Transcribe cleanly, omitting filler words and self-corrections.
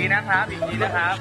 นะครับอีกทีนะครับ